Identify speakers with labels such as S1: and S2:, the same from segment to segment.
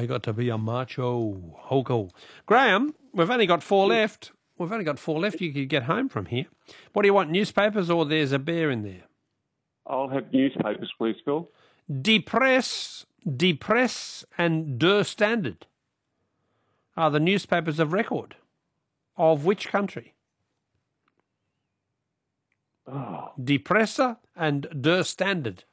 S1: I got to be a macho. Hogo. Graham, we've only got 4 left. We've only got 4 left. You could get home from here. What do you want, newspapers or there's a bear in there?
S2: I'll have newspapers, please, Phil.
S1: Die Presse and Der Standard are the newspapers of record. Of which country?
S2: Oh,
S1: Die Presse and Der Standard.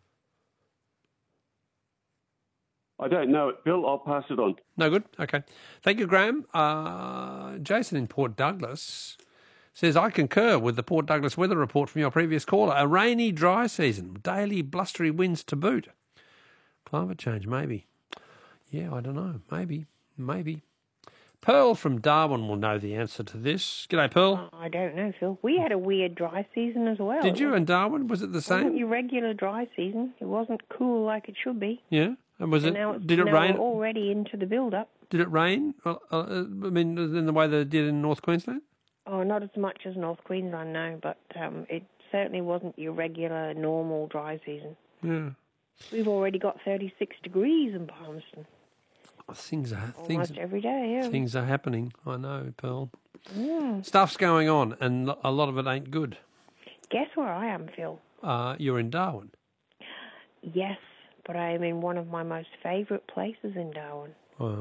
S2: I don't know it, Phil. I'll pass it on.
S1: No good? Okay. Thank you, Graham. Jason in Port Douglas says, I concur with the Port Douglas weather report from your previous caller. A rainy, dry season, daily blustery winds to boot. Climate change, maybe. Yeah, I don't know. Maybe. Pearl from Darwin will know the answer to this. G'day, Pearl.
S3: I don't know, Phil. We had a weird dry season as well.
S1: Did you in Darwin? Was it the
S3: It wasn't
S1: same?
S3: your regular dry season. It wasn't cool like it should be.
S1: Yeah. And was it?
S3: Now
S1: Did it rain?
S3: We're already into the build-up.
S1: Did it rain? I mean, in the way that it did in North Queensland?
S3: Oh, not as much as North Queensland, no, but it certainly wasn't your regular, normal dry season.
S1: Yeah.
S3: We've already got 36 degrees in Palmerston. Almost every day, yeah.
S1: Things are happening. I know, Pearl.
S3: Mm.
S1: Stuff's going on, and a lot of it ain't good.
S3: Guess where I am, Phil?
S1: You're in Darwin.
S3: Yes, but I am in one of my most favourite places in Darwin.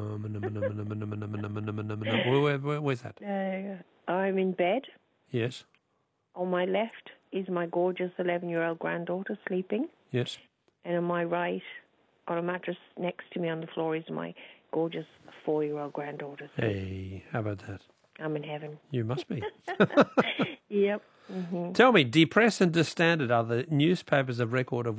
S1: Where's that?
S3: I'm in bed.
S1: Yes.
S3: On my left is my gorgeous 11-year-old granddaughter sleeping.
S1: Yes.
S3: And on my right, on a mattress next to me on the floor, is my gorgeous 4-year-old granddaughter.
S1: Hey, how about that?
S3: I'm in heaven.
S1: You must be.
S3: Yep. Mm-hmm.
S1: Tell me, Die Presse and Der Standard are the newspapers of record of